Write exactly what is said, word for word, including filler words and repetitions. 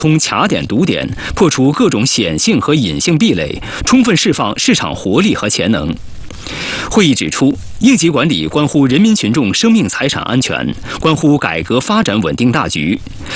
通卡点堵点，破除各种显性和隐性壁垒，充分释放市场活力和潜能。会议指出，应急管理关乎人民群众生命财产安全，关乎改革发展稳定大局。